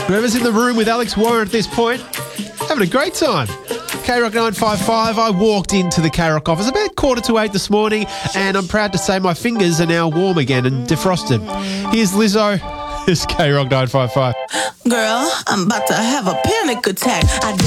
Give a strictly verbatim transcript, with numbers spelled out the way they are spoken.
Whoever's in the room with Alex Warren at this point, having a great time. K Rock nine five five, I walked into the K Rock office about quarter to eight this morning, and I'm proud to say my fingers are now warm again and defrosted. Here's Lizzo. It's K Rock nine five five. Girl, I'm about to have a panic attack. I